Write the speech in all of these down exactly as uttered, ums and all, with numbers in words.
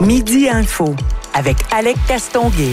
Midi Info avec Alec Castonguay.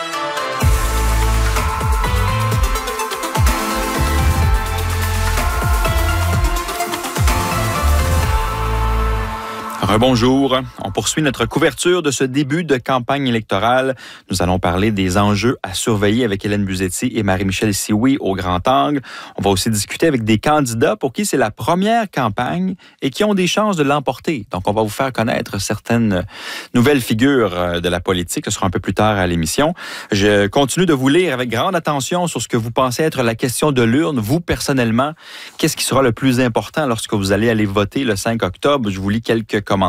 Rebonjour. On poursuit notre couverture de ce début de campagne électorale. Nous allons parler des enjeux à surveiller avec Hélène Buzzetti et Marie-Michel Sioui au grand angle. On va aussi discuter avec des candidats pour qui c'est la première campagne et qui ont des chances de l'emporter. Donc, on va vous faire connaître certaines nouvelles figures de la politique. Ce sera un peu plus tard à l'émission. Je continue de vous lire avec grande attention sur ce que vous pensez être la question de l'urne. Vous, personnellement, qu'est-ce qui sera le plus important lorsque vous allez aller voter le cinq octobre? Je vous lis quelques commentaires.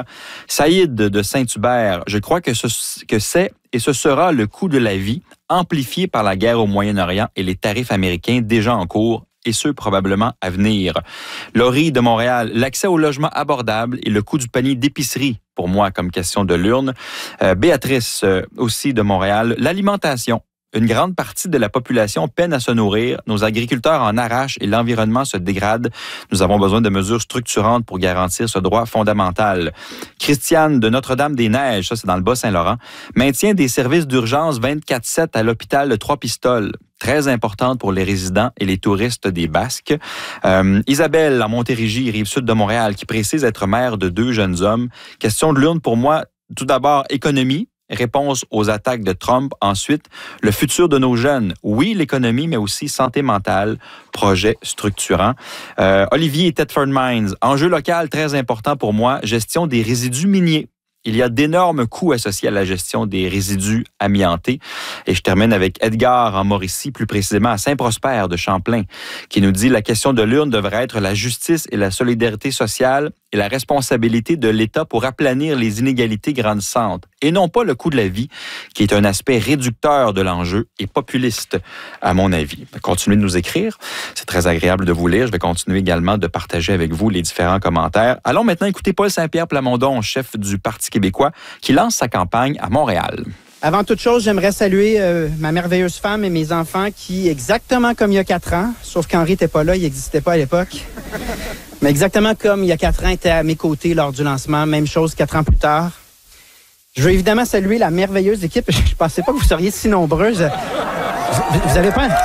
Saïd de Saint-Hubert, je crois que, ce, que c'est et ce sera le coût de la vie amplifié par la guerre au Moyen-Orient et les tarifs américains déjà en cours et ceux probablement à venir. Laurie de Montréal, l'accès au logement abordable et le coût du panier d'épicerie pour moi comme question de l'urne. Euh, Béatrice euh, aussi de Montréal, l'alimentation. Une grande partie de la population peine à se nourrir. Nos agriculteurs en arrachent et l'environnement se dégrade. Nous avons besoin de mesures structurantes pour garantir ce droit fondamental. Christiane de Notre-Dame-des-Neiges, ça c'est dans le Bas-Saint-Laurent, maintient des services d'urgence vingt-quatre sept à l'hôpital de Trois-Pistoles. Très importante pour les résidents et les touristes des Basques. Euh, Isabelle, en Montérégie, Rive-Sud de Montréal, qui précise être mère de deux jeunes hommes. Question de l'urne pour moi, tout d'abord, économie. Réponse aux attaques de Trump. Ensuite, le futur de nos jeunes. Oui, l'économie, mais aussi santé mentale, projet structurant. Euh, Olivier Thetford Mines. Enjeu local très important pour moi, gestion des résidus miniers. Il y a d'énormes coûts associés à la gestion des résidus amiantés. Et je termine avec Edgar en Mauricie, plus précisément à Saint-Prosper de Champlain, qui nous dit « La question de l'urne devrait être la justice et la solidarité sociale et la responsabilité de l'État pour aplanir les inégalités grandissantes, et non pas le coût de la vie, qui est un aspect réducteur de l'enjeu et populiste, à mon avis. » Continuez de nous écrire. C'est très agréable de vous lire. Je vais continuer également de partager avec vous les différents commentaires. Allons maintenant écouter Paul Saint-Pierre Plamondon, chef du Parti québécois, qui lance sa campagne à Montréal. Avant toute chose, j'aimerais saluer euh, ma merveilleuse femme et mes enfants qui, exactement comme il y a quatre ans, sauf qu'Henri n'était pas là, il n'existait pas à l'époque, mais exactement comme il y a quatre ans, étaient à mes côtés lors du lancement. Même chose quatre ans plus tard. Je veux évidemment saluer la merveilleuse équipe. Je ne pensais pas que vous seriez si nombreuses. Vous, vous avez pas...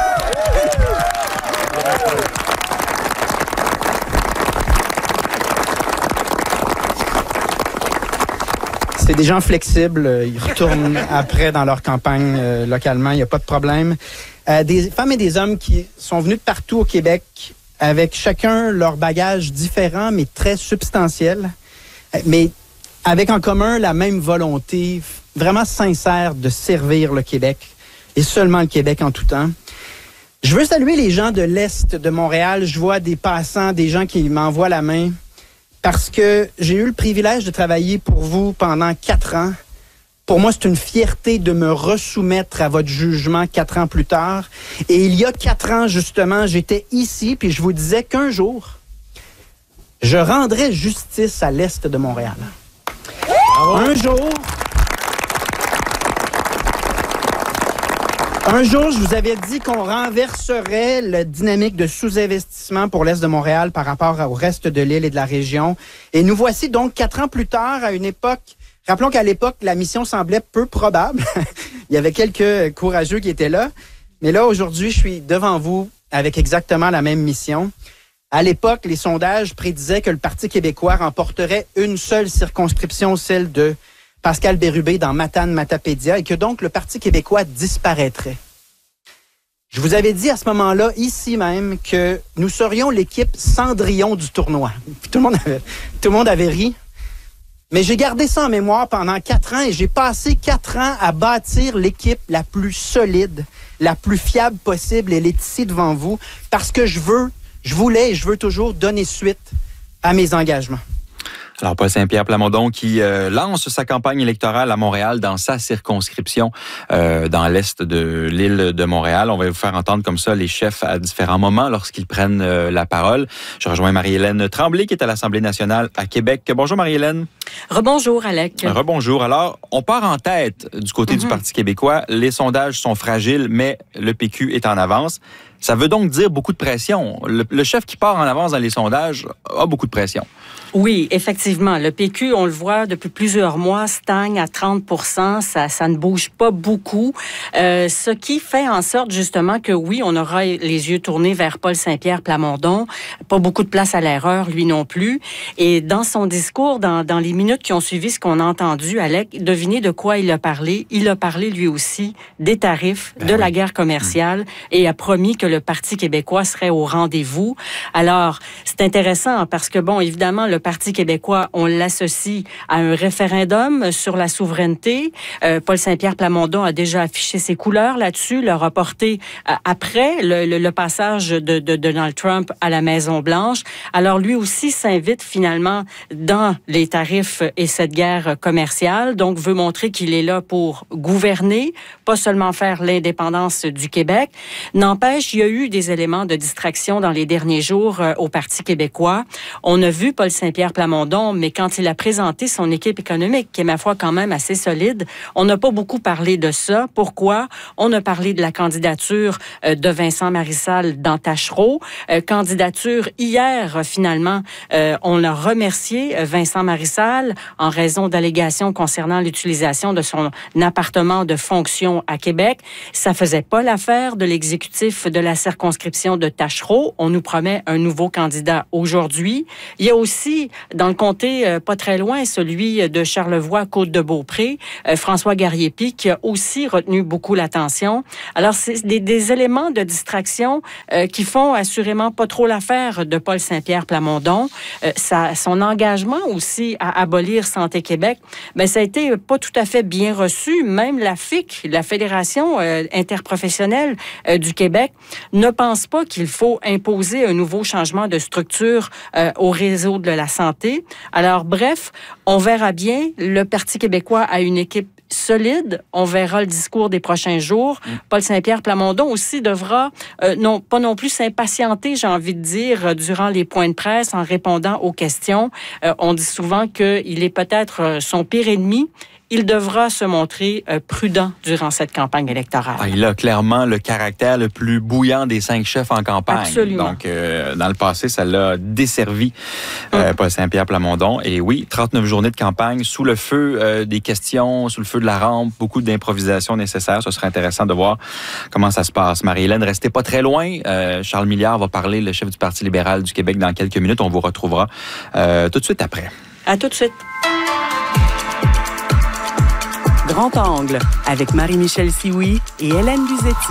C'est des gens flexibles, ils retournent après dans leur campagne euh, localement, il n'y a pas de problème. Euh, des femmes et des hommes qui sont venus de partout au Québec avec chacun leur bagage différent mais très substantiel, mais avec en commun la même volonté vraiment sincère de servir le Québec et seulement le Québec en tout temps. Je veux saluer les gens de l'Est de Montréal, je vois des passants, des gens qui m'envoient la main. Parce que j'ai eu le privilège de travailler pour vous pendant quatre ans. Pour moi, c'est une fierté de me resoumettre à votre jugement quatre ans plus tard. Et il y a quatre ans, justement, j'étais ici, puis je vous disais qu'un jour, je rendrais justice à l'Est de Montréal. Bravo. Un jour... Un jour, je vous avais dit qu'on renverserait la dynamique de sous-investissement pour l'Est de Montréal par rapport au reste de l'île et de la région. Et nous voici donc quatre ans plus tard, à une époque... Rappelons qu'à l'époque, la mission semblait peu probable. Il y avait quelques courageux qui étaient là. Mais là, aujourd'hui, je suis devant vous avec exactement la même mission. À l'époque, les sondages prédisaient que le Parti québécois remporterait une seule circonscription, celle de Pascal Bérubé dans Matane-Matapédia, et que donc le Parti québécois disparaîtrait. Je vous avais dit à ce moment-là, ici même, que nous serions l'équipe Cendrillon du tournoi. Puis tout le monde avait, tout le monde avait ri. Mais j'ai gardé ça en mémoire pendant quatre ans et j'ai passé quatre ans à bâtir l'équipe la plus solide, la plus fiable possible. Elle est ici devant vous parce que je veux, je voulais et je veux toujours donner suite à mes engagements. Alors, Paul Saint-Pierre Plamondon qui euh, lance sa campagne électorale à Montréal dans sa circonscription euh, dans l'est de l'île de Montréal. On va vous faire entendre comme ça les chefs à différents moments lorsqu'ils prennent euh, la parole. Je rejoins Marie-Hélène Tremblay qui est à l'Assemblée nationale à Québec. Bonjour Marie-Hélène. Rebonjour, Alec. Rebonjour. Alors, on part en tête du côté mm-hmm. du Parti québécois. Les sondages sont fragiles, mais le P Q est en avance. Ça veut donc dire beaucoup de pression. Le, le chef qui part en avance dans les sondages a beaucoup de pression. Oui, effectivement. Le P Q, on le voit depuis plusieurs mois, stagne à trente pour cent. Ça, ça ne bouge pas beaucoup. Euh, ce qui fait en sorte justement que oui, on aura les yeux tournés vers Paul Saint-Pierre Plamondon. Pas beaucoup de place à l'erreur, lui non plus. Et dans son discours, dans, dans les minutes qui ont suivi ce qu'on a entendu, Alec, devinez de quoi il a parlé. Il a parlé lui aussi des tarifs, ben de oui. la guerre commerciale mmh. et a promis que le Parti québécois serait au rendez-vous. Alors, c'est intéressant parce que, bon, évidemment, le Parti québécois, on l'associe à un référendum sur la souveraineté. Euh, Paul Saint-Pierre Plamondon a déjà affiché ses couleurs là-dessus, l'a reporté euh, après le, le, le passage de, de Donald Trump à la Maison-Blanche. Alors, lui aussi s'invite finalement dans les tarifs et cette guerre commerciale, donc veut montrer qu'il est là pour gouverner, pas seulement faire l'indépendance du Québec. N'empêche, il y a eu des éléments de distraction dans les derniers jours euh, au Parti québécois. On a vu Paul Saint-Pierre Plamondon, mais quand il a présenté son équipe économique, qui est, ma foi, quand même assez solide, on n'a pas beaucoup parlé de ça. Pourquoi? On a parlé de la candidature euh, de Vincent Marissal dans Tachereau. Euh, candidature hier, finalement, euh, on a remercié Vincent Marissal en raison d'allégations concernant l'utilisation de son appartement de fonction à Québec. Ça faisait pas l'affaire de l'exécutif de la circonscription de Tachereau. On nous promet un nouveau candidat aujourd'hui. Il y a aussi, dans le comté euh, pas très loin, celui de Charlevoix-Côte-de-Beaupré, euh, François Garriépi, qui a aussi retenu beaucoup l'attention. Alors, c'est des, des éléments de distraction euh, qui font assurément pas trop l'affaire de Paul Saint-Pierre Plamondon. Euh, ça, son engagement aussi à abolir Santé Québec, ben, ça a été pas tout à fait bien reçu. Même la F I C, la Fédération euh, interprofessionnelle euh, du Québec, ne pense pas qu'il faut imposer un nouveau changement de structure euh, au réseau de la santé. Alors, bref, on verra bien. Le Parti québécois a une équipe solide. On verra le discours des prochains jours. Mmh. Paul Saint-Pierre Plamondon aussi devra, euh, non, pas non plus s'impatienter, j'ai envie de dire, euh, durant les points de presse en répondant aux questions. Euh, on dit souvent qu'il est peut-être euh, son pire ennemi. Il devra se montrer euh, prudent durant cette campagne électorale. Ah, il a clairement le caractère le plus bouillant des cinq chefs en campagne. Absolument. Donc, euh, dans le passé, ça l'a desservi, euh, mmh. Paul Saint-Pierre Plamondon. Et oui, trente-neuf journées de campagne sous le feu euh, des questions, sous le feu de la rampe, beaucoup d'improvisation nécessaire. Ce serait intéressant de voir comment ça se passe. Marie-Hélène, restez pas très loin. Euh, Charles Milliard va parler, le chef du Parti libéral du Québec, dans quelques minutes. On vous retrouvera euh, tout de suite après. À tout de suite. Grand Angle avec Marie-Michel Sioui et Hélène Buzetti.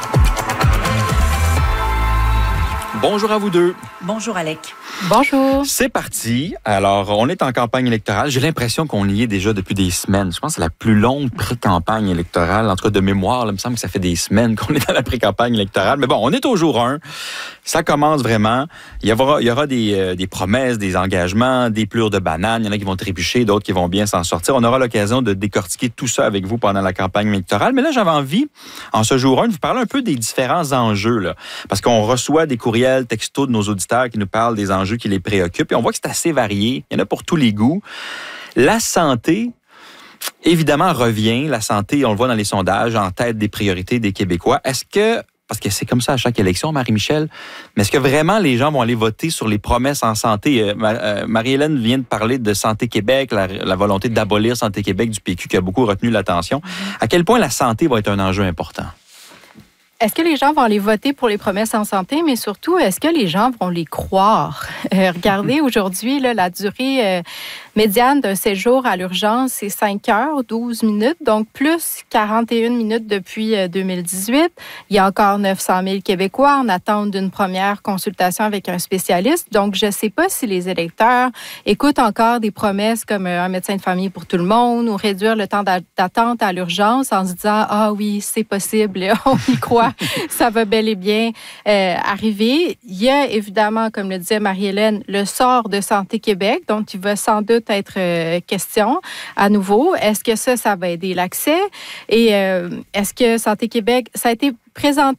Bonjour à vous deux. Bonjour, Alec. Bonjour. C'est parti. Alors, on est en campagne électorale. J'ai l'impression qu'on y est déjà depuis des semaines. Je pense que c'est la plus longue pré-campagne électorale. En tout cas, de mémoire, là, il me semble que ça fait des semaines qu'on est dans la pré-campagne électorale. Mais bon, on est au jour un. Ça commence vraiment. Il y aura, il y aura des, euh, des promesses, des engagements, des plures de bananes. Il y en a qui vont trébucher, d'autres qui vont bien s'en sortir. On aura l'occasion de décortiquer tout ça avec vous pendant la campagne électorale. Mais là, j'avais envie, en ce jour un, de vous parler un peu des différents enjeux, là. Parce qu'on reçoit des courriels, textos de nos auditeurs qui nous parlent des enjeux qui les préoccupent. Et on voit que c'est assez varié. Il y en a pour tous les goûts. La santé, évidemment, revient. La santé, on le voit dans les sondages, en tête des priorités des Québécois. Est-ce que, parce que c'est comme ça à chaque élection, Marie-Michel, mais est-ce que vraiment les gens vont aller voter sur les promesses en santé? Euh, euh, Marie-Hélène vient de parler de Santé Québec, la, la volonté d'abolir Santé Québec du P Q qui a beaucoup retenu l'attention. À quel point la santé va être un enjeu important? Est-ce que les gens vont aller voter pour les promesses en santé, mais surtout, est-ce que les gens vont les croire? Euh, regardez, aujourd'hui, là, la durée euh, médiane d'un séjour à l'urgence, c'est cinq heures, douze minutes, donc plus quarante et une minutes depuis euh, deux mille dix-huit. Il y a encore neuf cent mille Québécois en attente d'une première consultation avec un spécialiste. Donc, je ne sais pas si les électeurs écoutent encore des promesses comme euh, un médecin de famille pour tout le monde ou réduire le temps d'attente à l'urgence en se disant « Ah oui, c'est possible, on y croit ». Ça va bel et bien euh, arriver. Il y a évidemment, comme le disait Marie-Hélène, le sort de Santé Québec, dont il va sans doute être euh, question à nouveau. Est-ce que ça, ça va aider l'accès? Et euh, est-ce que Santé Québec, ça a été présenté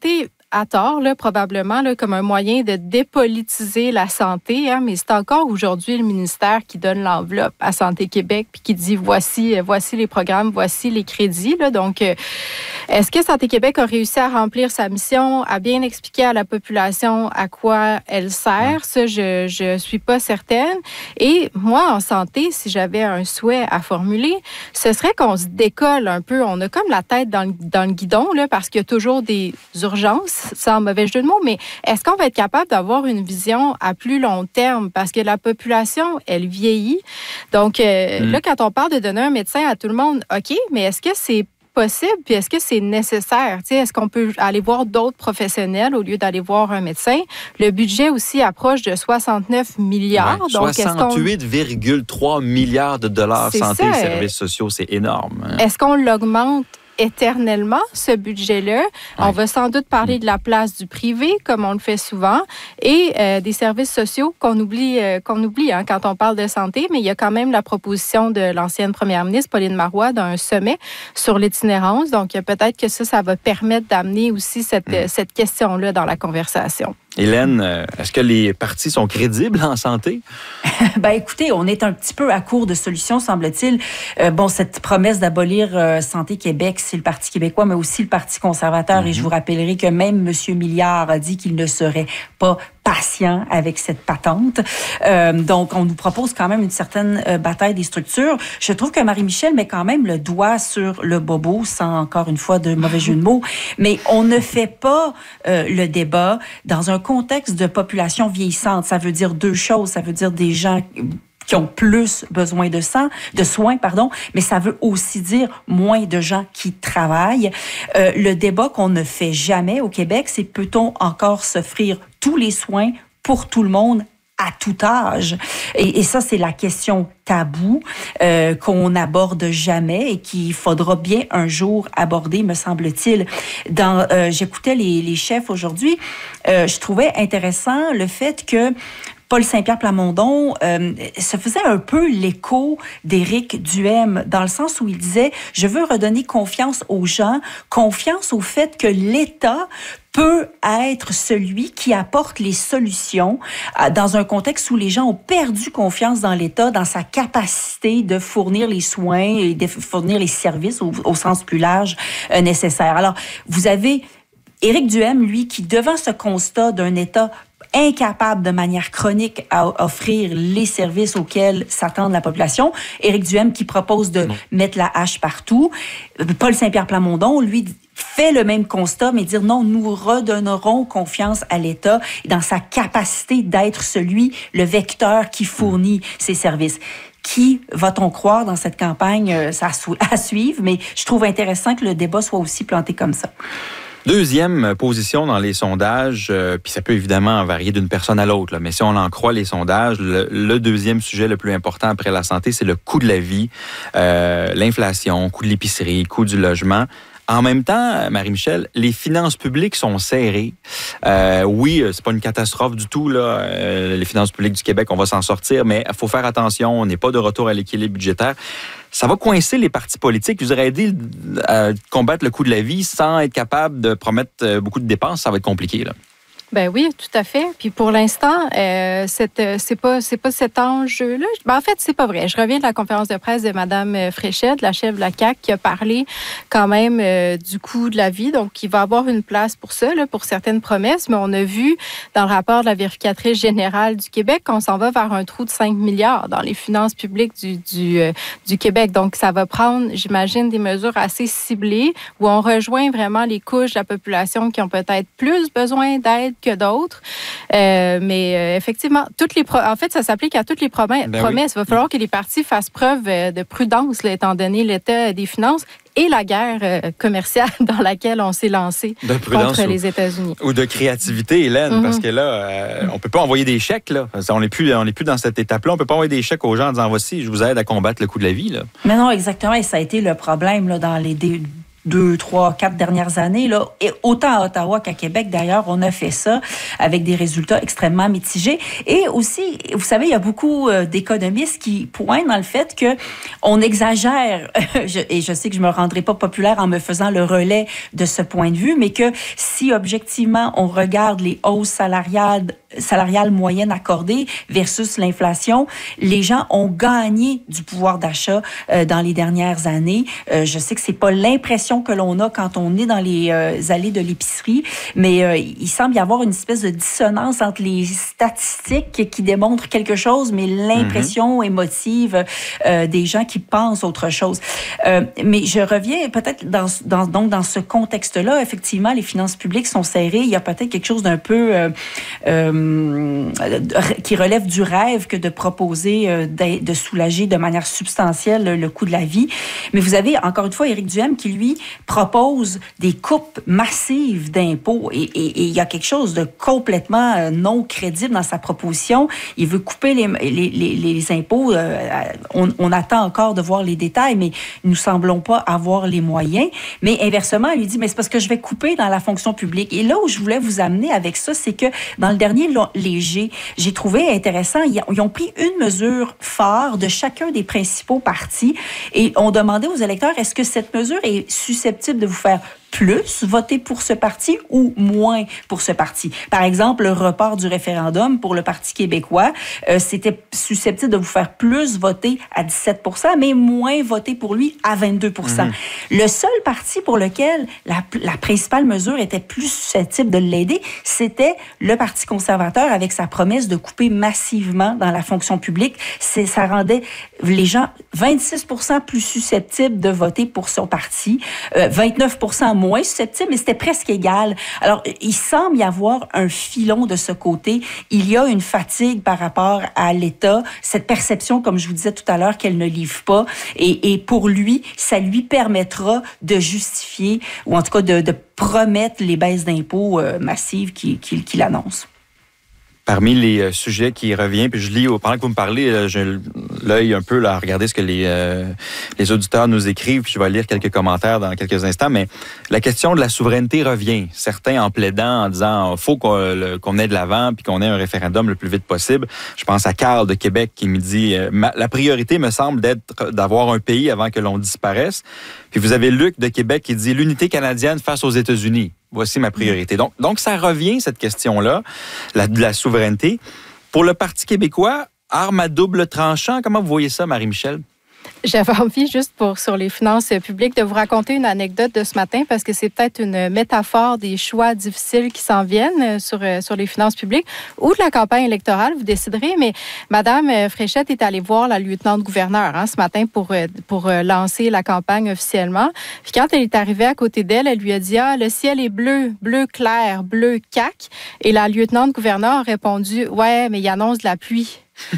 à tort, là, probablement, là, comme un moyen de dépolitiser la santé, hein, mais c'est encore aujourd'hui le ministère qui donne l'enveloppe à Santé Québec puis qui dit voici, voici les programmes, voici les crédits. Là. Donc, euh, est-ce que Santé Québec a réussi à remplir sa mission, à bien expliquer à la population à quoi elle sert? Ça, je je suis pas certaine. Et moi, en santé, si j'avais un souhait à formuler, ce serait qu'on se décolle un peu. On a comme la tête dans le, dans le guidon, là, parce qu'il y a toujours des urgences, sans mauvais jeu de mots, mais est-ce qu'on va être capable d'avoir une vision à plus long terme? Parce que la population, elle vieillit. Donc, euh, mmh. là, quand on parle de donner un médecin à tout le monde, OK, mais est-ce que c'est possible, puis est-ce que c'est nécessaire? Tu sais, est-ce qu'on peut aller voir d'autres professionnels au lieu d'aller voir un médecin? Le budget aussi approche de soixante-neuf milliards. Ouais, donc soixante-huit virgule trois milliards de dollars santé et services sociaux, c'est énorme. Hein? Est-ce qu'on l'augmente éternellement, ce budget-là? Ouais. On va sans doute parler de la place du privé, comme on le fait souvent, et euh, des services sociaux qu'on oublie, euh, qu'on oublie hein, quand on parle de santé, mais il y a quand même la proposition de l'ancienne première ministre, Pauline Marois, d'un sommet sur l'itinérance. Donc, peut-être que ça, ça va permettre d'amener aussi cette, mmh. cette question-là dans la conversation. Hélène, est-ce que les partis sont crédibles en santé? Ben écoutez, on est un petit peu à court de solutions, semble-t-il. Euh, bon, cette promesse d'abolir euh, Santé Québec, c'est le Parti québécois, mais aussi le Parti conservateur. Mm-hmm. Et je vous rappellerai que même M. Milliard a dit qu'il ne serait pas patient avec cette patente. Euh, donc, on nous propose quand même une certaine euh, bataille des structures. Je trouve que Marie-Michel met quand même le doigt sur le bobo, sans encore une fois de mauvais jeu de mots, mais on ne fait pas euh, le débat dans un contexte de population vieillissante. Ça veut dire deux choses. Ça veut dire des gens qui ont plus besoin de sang, de soins, pardon, mais ça veut aussi dire moins de gens qui travaillent. Euh, le débat qu'on ne fait jamais au Québec, c'est peut-on encore s'offrir tous les soins pour tout le monde à tout âge? Et, et ça, c'est la question taboue euh, qu'on n'aborde jamais et qu'il faudra bien un jour aborder, me semble-t-il. Dans, euh, j'écoutais les, les chefs aujourd'hui. Euh, je trouvais intéressant le fait que Paul Saint-Pierre Plamondon euh, se faisait un peu l'écho d'Éric Duhem, dans le sens où il disait « Je veux redonner confiance aux gens, confiance au fait que l'État peut être celui qui apporte les solutions euh, dans un contexte où les gens ont perdu confiance dans l'État, dans sa capacité de fournir les soins et de fournir les services au, au sens plus large euh, nécessaire. » Alors, vous avez Éric Duhem, lui, qui, devant ce constat d'un État incapable de manière chronique à offrir les services auxquels s'attend la population. Éric Duhem qui propose de non. mettre la hache partout. Paul Saint-Pierre Plamondon, lui, fait le même constat, mais dire non, nous redonnerons confiance à l'État dans sa capacité d'être celui, le vecteur qui fournit ces services. Qui va-t-on croire dans cette campagne? Ça à suivre, mais je trouve intéressant que le débat soit aussi planté comme ça. Deuxième position dans les sondages, euh, puis ça peut évidemment varier d'une personne à l'autre, là, mais si on en croit les sondages, le, le deuxième sujet le plus important après la santé, c'est le coût de la vie, euh, l'inflation, coût de l'épicerie, coût du logement. En même temps, Marie-Michel, les finances publiques sont serrées. Euh, oui, c'est pas une catastrophe du tout, là. Euh, les finances publiques du Québec, on va s'en sortir, mais il faut faire attention, on n'est pas de retour à l'équilibre budgétaire. Ça va coincer les partis politiques. Vous aurez aidé à combattre le coût de la vie sans être capable de promettre beaucoup de dépenses. Ça va être compliqué, là. Ben oui, tout à fait. Puis pour l'instant, euh, cette, c'est pas, c'est pas cet enjeu-là. Ben en fait, c'est pas vrai. Je reviens de la conférence de presse de Mme Fréchette, la chef de la C A Q, qui a parlé quand même euh, du coût de la vie. Donc, il va avoir une place pour ça, là, pour certaines promesses. Mais on a vu dans le rapport de la vérificatrice générale du Québec qu'on s'en va vers un trou de cinq milliards dans les finances publiques du, du, euh, du Québec. Donc, ça va prendre, j'imagine, des mesures assez ciblées où on rejoint vraiment les couches de la population qui ont peut-être plus besoin d'aide que d'autres. Euh, mais euh, effectivement, toutes les pro- en fait, ça s'applique à toutes les promesses. Ben promesses. Oui. Il va falloir que les partis fassent preuve euh, de prudence, là, étant donné l'état des finances et la guerre euh, commerciale dans laquelle on s'est lancé contre ou, les États-Unis. Ou de créativité, Hélène, mm-hmm. parce que là, euh, on ne peut pas envoyer des chèques. Là. On n'est plus, on n'est plus dans cette étape-là. On ne peut pas envoyer des chèques aux gens en disant « Voici, je vous aide à combattre le coût de la vie. » là. Mais non, exactement. Et ça a été le problème là, dans les... Dé- deux, trois, quatre dernières années, là, et autant à Ottawa qu'à Québec, d'ailleurs, on a fait ça avec des résultats extrêmement mitigés. Et aussi, vous savez, il y a beaucoup euh, d'économistes qui pointent dans le fait que on exagère, je, et je sais que je me rendrai pas populaire en me faisant le relais de ce point de vue, mais que si objectivement on regarde les hausses salariales, salariales moyennes accordées versus l'inflation, les gens ont gagné du pouvoir d'achat euh, dans les dernières années. Euh, je sais que c'est pas l'impression que l'on a quand on est dans les euh, allées de l'épicerie, mais euh, il semble y avoir une espèce de dissonance entre les statistiques qui démontrent quelque chose, mais l'impression mm-hmm. émotive euh, des gens qui pensent autre chose. Euh, mais je reviens peut-être dans, dans, donc dans ce contexte-là, effectivement, les finances publiques sont serrées. Il y a peut-être quelque chose d'un peu euh, euh, qui relève du rêve que de proposer euh, de, de soulager de manière substantielle le, le coût de la vie. Mais vous avez, encore une fois, Éric Duhem qui, lui, propose des coupes massives d'impôts et il y a quelque chose de complètement non crédible dans sa proposition. Il veut couper les, les, les, les impôts. Euh, on, on attend encore de voir les détails, mais nous ne semblons pas avoir les moyens. Mais inversement, il lui dit, mais c'est parce que je vais couper dans la fonction publique. Et là où je voulais vous amener avec ça, c'est que dans le dernier léger, j'ai trouvé intéressant, ils ont pris une mesure phare de chacun des principaux partis et on demandait aux électeurs, est-ce que cette mesure est susceptible de vous faire plus voter pour ce parti ou moins pour ce parti. Par exemple, le report du référendum pour le Parti québécois, euh, c'était susceptible de vous faire plus voter à dix-sept pour cent, mais moins voter pour lui à vingt-deux pour cent. Mmh. Le seul parti pour lequel la, la principale mesure était plus susceptible de l'aider, c'était le Parti conservateur avec sa promesse de couper massivement dans la fonction publique. C'est, ça rendait les gens vingt-six pour cent plus susceptibles de voter pour son parti, euh, vingt-neuf pour cent moins susceptibles, mais c'était presque égal. Alors, il semble y avoir un filon de ce côté. Il y a une fatigue par rapport à l'État, cette perception, comme je vous disais tout à l'heure, qu'elle ne livre pas. Et, et pour lui, ça lui permettra de justifier, ou en tout cas de, de promettre les baisses d'impôts euh, massives qu'il, qu'il, qu'il annonce. Parmi les sujets qui reviennent, puis je lis, pendant que vous me parlez, j'ai l'œil un peu là, à regarder ce que les, euh, les auditeurs nous écrivent, puis je vais lire quelques commentaires dans quelques instants, mais la question de la souveraineté revient. Certains en plaidant, en disant faut qu'on, qu'on ait de l'avant, puis qu'on ait un référendum le plus vite possible. Je pense à Carl de Québec qui me dit « La priorité me semble d'être d'avoir un pays avant que l'on disparaisse. » Puis vous avez Luc de Québec qui dit « L'unité canadienne face aux États-Unis. » Voici ma priorité. Donc, donc ça revient, cette question-là, la, de la souveraineté. Pour le Parti québécois, arme à double tranchant, comment vous voyez ça, Marie-Michel? J'avais envie, juste pour sur les finances publiques, de vous raconter une anecdote de ce matin parce que c'est peut-être une métaphore des choix difficiles qui s'en viennent sur, sur les finances publiques ou de la campagne électorale, vous déciderez. Mais Mme Fréchette est allée voir la lieutenant-gouverneur hein, ce matin pour, pour lancer la campagne officiellement. Puis quand elle est arrivée à côté d'elle, elle lui a dit « Ah, le ciel est bleu, bleu clair, bleu cac. » Et la lieutenant-gouverneur a répondu « Ouais, mais il annonce de la pluie. »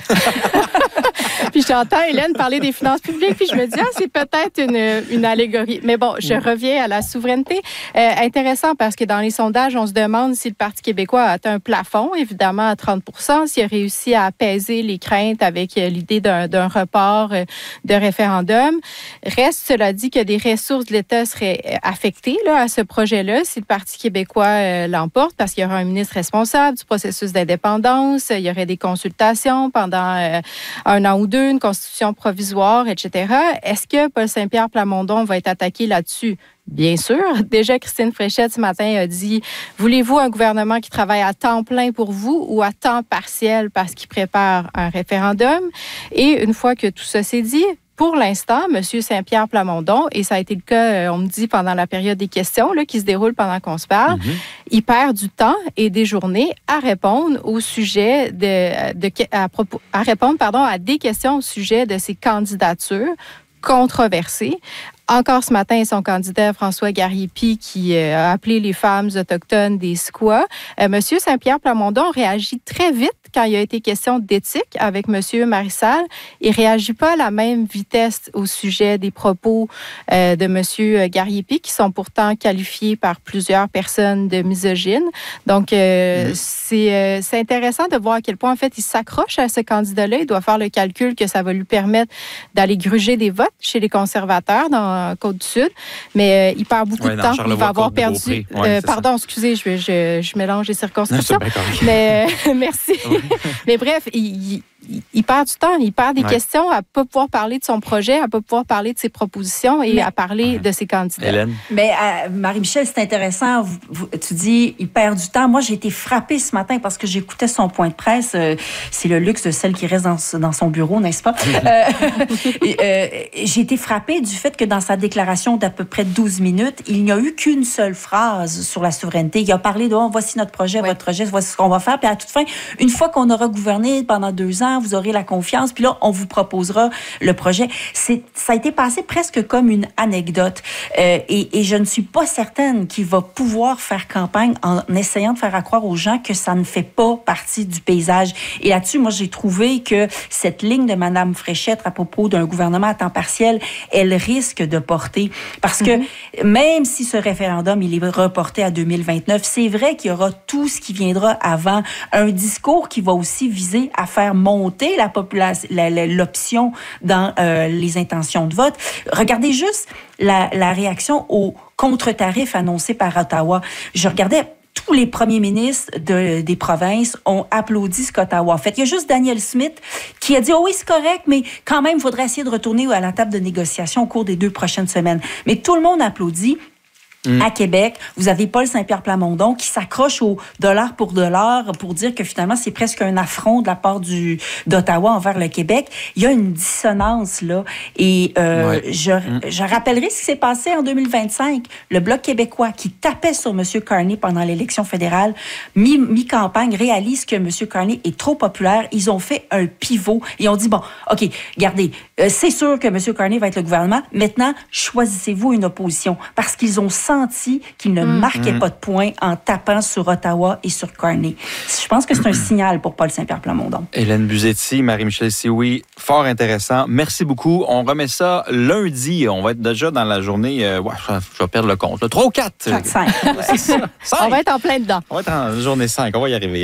Puis j'entends Hélène parler des finances publiques, puis je me dis, ah, c'est peut-être une, une allégorie. Mais bon, je reviens à la souveraineté. Euh, intéressant parce que dans les sondages, on se demande si le Parti québécois a atteint un plafond, évidemment à trente pour cent, s'il a réussi à apaiser les craintes avec l'idée d'un, d'un report de référendum. Reste, cela dit, que des ressources de l'État seraient affectées là, à ce projet-là si le Parti québécois euh, l'emporte, parce qu'il y aura un ministre responsable du processus d'indépendance, il y aurait des consultations pendant euh, un an ou deux, une constitution provisoire, et cetera. Est-ce que Paul Saint-Pierre Plamondon va être attaqué là-dessus? Bien sûr. Déjà, Christine Fréchette, ce matin, a dit « Voulez-vous un gouvernement qui travaille à temps plein pour vous ou à temps partiel parce qu'il prépare un référendum? » Et une fois que tout ça s'est dit, pour l'instant, M. Saint-Pierre Plamondon, et ça a été le cas, on me dit, pendant la période des questions là, qui se déroule pendant qu'on se parle, mm-hmm. il perd du temps et des journées à répondre au sujet de, de à, propos, à répondre pardon, à des questions au sujet de ses candidatures controversées. Encore ce matin, son candidat François Gariépy qui euh, a appelé les femmes autochtones des squats. Euh, Monsieur Saint-Pierre Plamondon réagit très vite quand il a été question d'éthique avec Monsieur Marissal. Il réagit pas à la même vitesse au sujet des propos euh, de Monsieur Gariépy qui sont pourtant qualifiés par plusieurs personnes de misogynes. Donc, euh, mmh. c'est, euh, c'est intéressant de voir à quel point, en fait, il s'accroche à ce candidat-là. Il doit faire le calcul que ça va lui permettre d'aller gruger des votes chez les conservateurs dans dans Côte-du-Sud, mais euh, il perd beaucoup ouais, de temps. Il va avoir perdu... Ouais, euh, pardon, ça. excusez, je, je, je mélange les circonscriptions. Mais euh, merci. Ouais. Mais bref, il, il, il perd du temps, il perd des ouais. questions à ne pas pouvoir parler de son projet, à ne pas pouvoir parler de ses propositions et mais, à parler ouais. de ses candidats. Hélène? Mais euh, Marie-Michel, c'est intéressant. Vous, vous, tu dis, il perd du temps. Moi, j'ai été frappée ce matin parce que j'écoutais son point de presse. Euh, c'est le luxe de celle qui reste dans, dans son bureau, n'est-ce pas? euh, euh, j'ai été frappée du fait que dans sa déclaration d'à peu près douze minutes, il n'y a eu qu'une seule phrase sur la souveraineté. Il a parlé de oh, voici notre projet, ouais. votre projet, voici ce qu'on va faire. Puis à toute fin, une fois qu'on aura gouverné pendant deux ans, vous aurez la confiance, puis là, on vous proposera le projet. C'est, ça a été passé presque comme une anecdote. Euh, et, et je ne suis pas certaine qu'il va pouvoir faire campagne en essayant de faire croire aux gens que ça ne fait pas partie du paysage. Et là-dessus, moi, j'ai trouvé que cette ligne de Mme Fréchette à propos d'un gouvernement à temps partiel, elle risque de porter. Parce que mm-hmm. même si ce référendum, il est reporté à deux mille vingt-neuf, c'est vrai qu'il y aura tout ce qui viendra avant. Un discours qui va aussi viser à faire monter la population, la, la, l'option dans euh, les intentions de vote. Regardez juste la, la réaction aux contre-tarifs annoncés par Ottawa. Je regardais tous les premiers ministres de, des provinces ont applaudi ce qu'Ottawa a fait. Il y a juste Daniel Smith qui a dit « Oh oui, c'est correct, mais quand même, il faudrait essayer de retourner à la table de négociation au cours des deux prochaines semaines. » Mais tout le monde applaudit. Mmh. À Québec, vous avez Paul Saint-Pierre Plamondon qui s'accroche au dollar pour dollar pour dire que finalement, c'est presque un affront de la part du, d'Ottawa envers le Québec. Il y a une dissonance, là. Et euh, ouais. je, mmh. je rappellerai ce qui s'est passé en deux mille vingt-cinq. Le Bloc québécois qui tapait sur M. Carney pendant l'élection fédérale, mi, mi-campagne, réalise que M. Carney est trop populaire. Ils ont fait un pivot et ont dit, bon, OK, regardez, euh, c'est sûr que M. Carney va être le gouvernement. Maintenant, choisissez-vous une opposition. Parce qu'ils ont senti qu'il ne mmh. marquait mmh. pas de points en tapant sur Ottawa et sur Carney. Je pense que c'est un signal pour Paul Saint-Pierre Plamondon. Hélène Buzzetti, Marie-Michel Sioui, fort intéressant. Merci beaucoup. On remet ça lundi. On va être déjà dans la journée, euh, ouais, je vais perdre le compte. Là. trois ou quatre? quatre, cinq. C'est ça. cinq. On va être en plein dedans. On va être en journée cinq. On va y arriver.